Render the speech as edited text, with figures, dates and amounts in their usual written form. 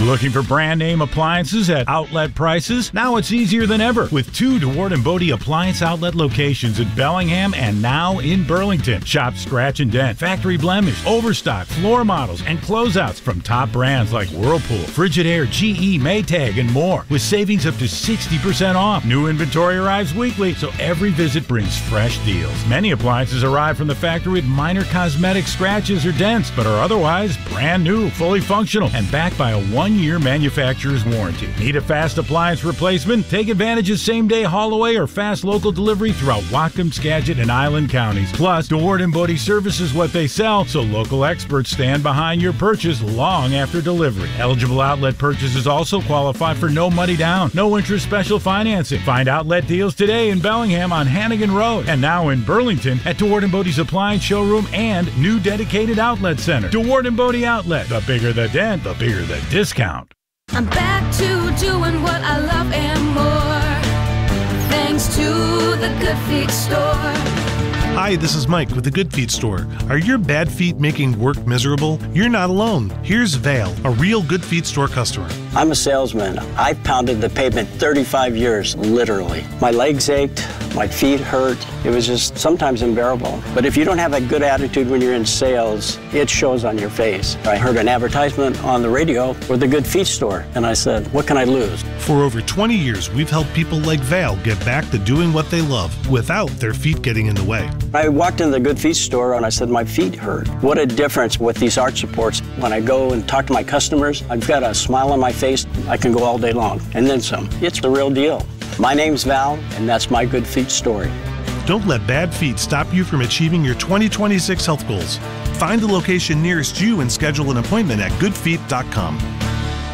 Looking for brand name appliances at outlet prices? Now it's easier than ever with 2 DeWard & Bodie appliance outlet locations in Bellingham and now in Burlington. Shop scratch and dent, factory blemish, overstock, floor models, and closeouts from top brands like Whirlpool, Frigidaire, GE, Maytag, and more, with savings up to 60% off. New inventory arrives weekly, so every visit brings fresh deals. Many appliances arrive from the factory with minor cosmetic scratches or dents, but are otherwise brand new, fully functional, and backed by a 1-year manufacturer's warranty. Need a fast appliance replacement? Take advantage of same-day haul away or fast local delivery throughout Whatcom, Skagit, and Island counties. Plus, DeWard & Bodie services what they sell, so local experts stand behind your purchase long after delivery. Eligible outlet purchases also qualify for no money down, no interest special financing. Find outlet deals today in Bellingham on Hannigan Road and now in Burlington at DeWard & Bodie's Appliance Showroom and new dedicated outlet center. DeWard & Bodie Outlet. The bigger the dent, the bigger the discount. I'm back to doing what I love and more, thanks to the Good Feet store. Hi, this is Mike with the Good Feet store. Are your bad feet making work miserable? You're not alone. Here's Val, a real Good Feet store customer. I'm a salesman. I've pounded the pavement 35 years, literally. My legs ached, my feet hurt. It was just sometimes unbearable. But if you don't have a good attitude when you're in sales, it shows on your face. I heard an advertisement on the radio for the Good Feet store, and I said, what can I lose? For over 20 years, we've helped people like Val get back to doing what they love without their feet getting in the way. I walked in the Good Feet store and I said, my feet hurt. What a difference with these arch supports. When I go and talk to my customers, I've got a smile on my face. I can go all day long, and then some. It's the real deal. My name's Val, and that's my Good Feet story. Don't let bad feet stop you from achieving your 2026 health goals. Find the location nearest you and schedule an appointment at goodfeet.com.